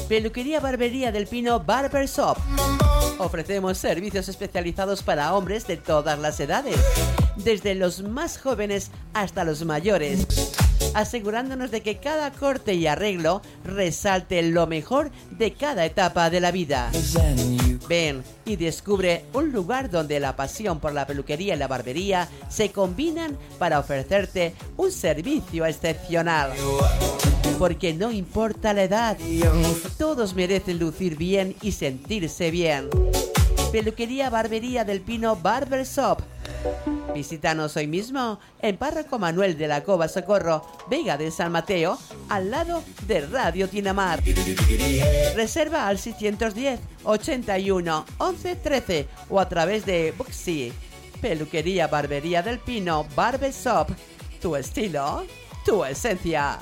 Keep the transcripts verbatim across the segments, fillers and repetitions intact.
Peluquería Barbería del Pino Barber Shop. Ofrecemos servicios especializados para hombres de todas las edades, desde los más jóvenes hasta los mayores, asegurándonos de que cada corte y arreglo resalte lo mejor de cada etapa de la vida. Ven y descubre un lugar donde la pasión por la peluquería y la barbería se combinan para ofrecerte un servicio excepcional. Porque no importa la edad, todos merecen lucir bien y sentirse bien. Peluquería Barbería del Pino Barber Shop. Visítanos hoy mismo en Párroco Manuel de la Cova Socorro, Vega de San Mateo, al lado de Radio Tinamar. Reserva al seiscientos diez, ochenta y uno, once, trece o a través de Booksy. Peluquería Barbería del Pino Barber Shop. Tu estilo, tu esencia.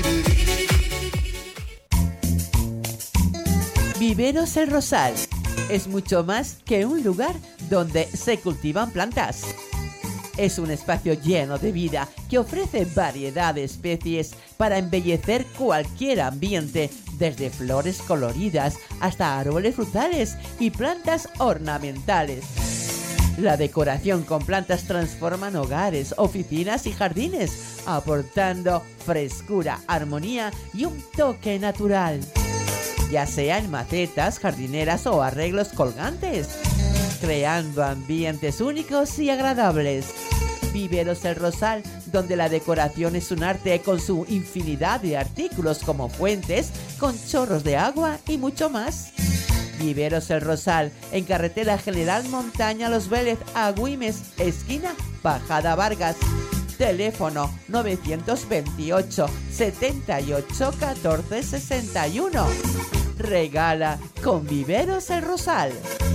Viveros El Rosal es mucho más que un lugar donde se cultivan plantas. Es un espacio lleno de vida que ofrece variedad de especies para embellecer cualquier ambiente, desde flores coloridas hasta árboles frutales y plantas ornamentales. La decoración con plantas transforman hogares, oficinas y jardines, aportando frescura, armonía y un toque natural, ya sea en macetas, jardineras o arreglos colgantes, creando ambientes únicos y agradables. Viveros El Rosal, donde la decoración es un arte con su infinidad de artículos como fuentes, con chorros de agua y mucho más. Viveros El Rosal, en carretera General Montaña Los Vélez, Agüimes, esquina Bajada Vargas. Teléfono novecientos veintiocho, setenta y ocho, catorce, sesenta y uno. Regala con Viveros El Rosal.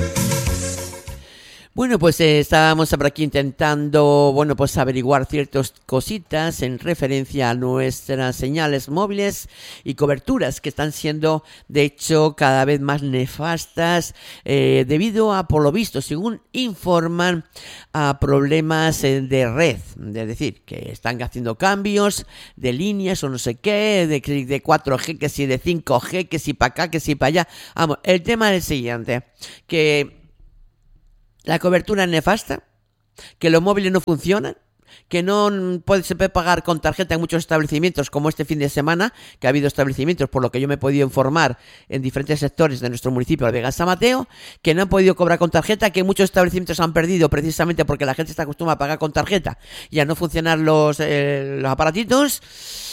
Bueno, pues eh, estábamos por aquí intentando, bueno, pues averiguar ciertas cositas en referencia a nuestras señales móviles y coberturas que están siendo, de hecho, cada vez más nefastas eh, debido a, por lo visto, según informan, a problemas eh, de red. Es decir, que están haciendo cambios de líneas o no sé qué, de, de cuatro G, que si de cinco G, que si para acá, que si para allá. Vamos, el tema es el siguiente, que la cobertura es nefasta, que los móviles no funcionan, que no puede, se puede pagar con tarjeta en muchos establecimientos, como este fin de semana, que ha habido establecimientos, por lo que yo me he podido informar en diferentes sectores de nuestro municipio de Vega San Mateo, que no han podido cobrar con tarjeta, que muchos establecimientos han perdido precisamente porque la gente está acostumbrada a pagar con tarjeta y a no funcionar los, eh, los aparatitos.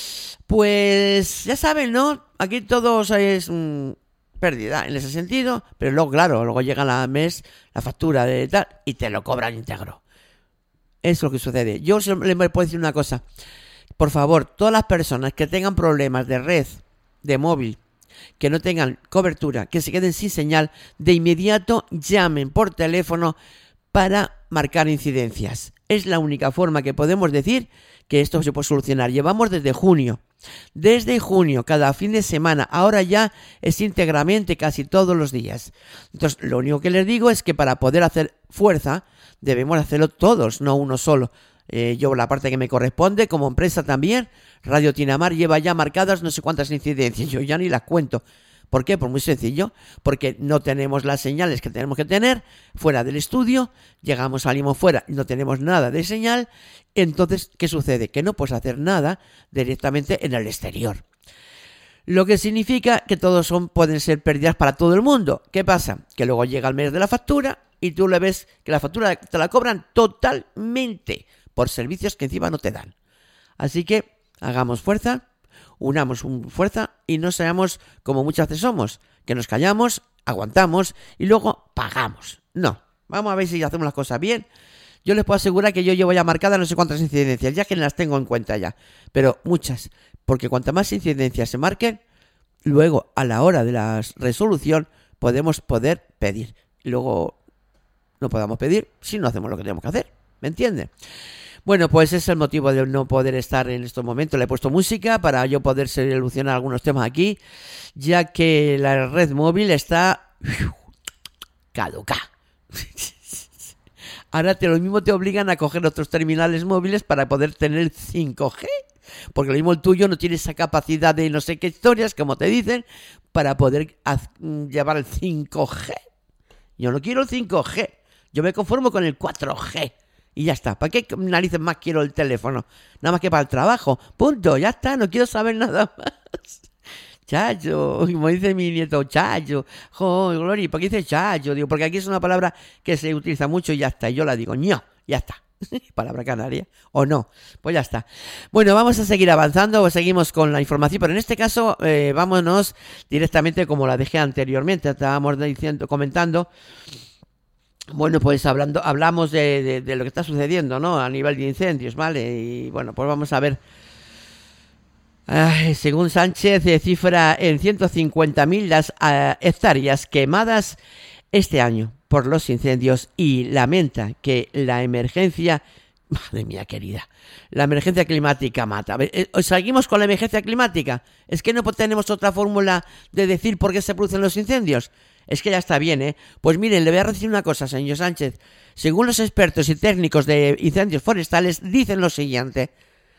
Pues ya saben, ¿no? Aquí todos es Mmm, pérdida en ese sentido, pero luego, claro, luego llega la mes, la factura de tal, y te lo cobran íntegro. Es lo que sucede. Yo les puedo decir una cosa. Por favor, todas las personas que tengan problemas de red, de móvil, que no tengan cobertura, que se queden sin señal, de inmediato llamen por teléfono para marcar incidencias. Es la única forma que podemos decir que esto se puede solucionar. Llevamos desde junio. Desde junio, cada fin de semana. Ahora ya es íntegramente casi todos los días. Entonces, lo único que les digo es que para poder hacer fuerza, debemos hacerlo todos, no uno solo. Eh, yo, la parte que me corresponde, como empresa también, Radio Tinamar lleva ya marcadas no sé cuántas incidencias. Yo ya ni las cuento. ¿Por qué? Pues muy sencillo, porque no tenemos las señales que tenemos que tener fuera del estudio, llegamos, salimos fuera y no tenemos nada de señal, entonces, ¿qué sucede? Que no puedes hacer nada directamente en el exterior. Lo que significa que todos son, pueden ser pérdidas para todo el mundo. ¿Qué pasa? Que luego llega el mes de la factura y tú le ves que la factura te la cobran totalmente por servicios que encima no te dan. Así que hagamos fuerza. Unamos un fuerza y no seamos como muchas veces somos, que nos callamos, aguantamos y luego pagamos. No, vamos a ver si hacemos las cosas bien. Yo les puedo asegurar que yo llevo ya marcadas no sé cuántas incidencias, ya que las tengo en cuenta ya, pero muchas, porque cuantas más incidencias se marquen, luego a la hora de la resolución podemos poder pedir. Y luego no podamos pedir si no hacemos lo que tenemos que hacer, ¿me entiende? Bueno, pues ese es el motivo de no poder estar en estos momentos. Le he puesto música para yo poder solucionar algunos temas aquí, ya que la red móvil está caduca. Ahora te lo mismo te obligan a coger otros terminales móviles para poder tener el cinco G. Porque lo mismo el tuyo no tiene esa capacidad de no sé qué historias, como te dicen, para poder haz, llevar el cinco G. Yo no quiero el cinco G. Yo me conformo con el cuatro G. Y ya está. ¿Para qué narices más quiero el teléfono? Nada más que para el trabajo. Punto. Ya está. No quiero saber nada más. Chayo. Como dice mi nieto, chayo. Jo, Gloria, ¿por qué dice chayo? Digo, porque aquí es una palabra que se utiliza mucho y ya está. Y yo la digo, ño. Ya está. Palabra canaria. O no. Pues ya está. Bueno, vamos a seguir avanzando. O seguimos con la información. Pero en este caso, eh, vámonos directamente como la dejé anteriormente. Estábamos diciendo, comentando. Bueno, pues hablando, hablamos de, de, de lo que está sucediendo, ¿no? A nivel de incendios, ¿vale? Y bueno, pues vamos a ver. Ay, según Sánchez, eh, cifra en ciento cincuenta mil las uh, hectáreas quemadas este año por los incendios y lamenta que la emergencia, madre mía querida, la emergencia climática mata. A ver, eh, ¿seguimos con la emergencia climática? ¿Es que no tenemos otra fórmula de decir por qué se producen los incendios? Es que ya está bien, ¿eh? Pues miren, le voy a decir una cosa, señor Sánchez. Según los expertos y técnicos de incendios forestales, dicen lo siguiente.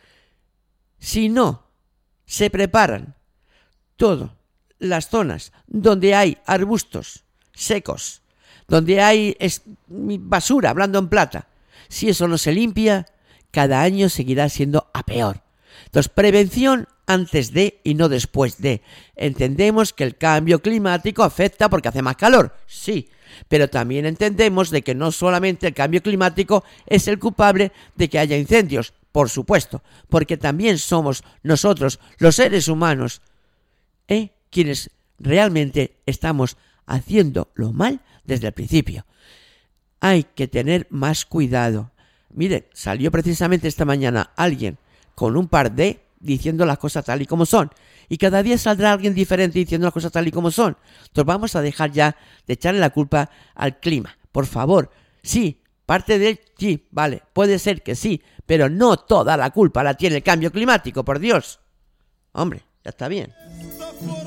Si no se preparan todas las zonas donde hay arbustos secos, donde hay basura, hablando en plata, si eso no se limpia, cada año seguirá siendo a peor. Entonces, prevención antes de y no después de. Entendemos que el cambio climático afecta porque hace más calor, sí, pero también entendemos de que no solamente el cambio climático es el culpable de que haya incendios, por supuesto, porque también somos nosotros, los seres humanos, ¿eh? quienes realmente estamos haciendo lo mal desde el principio. Hay que tener más cuidado. Mire, salió precisamente esta mañana alguien con un par de diciendo las cosas tal y como son. Y cada día saldrá alguien diferente diciendo las cosas tal y como son. Entonces vamos a dejar ya de echarle la culpa al clima. Por favor, sí, parte de... Sí, vale, puede ser que sí, pero no toda la culpa la tiene el cambio climático, por Dios. Hombre, ya está bien.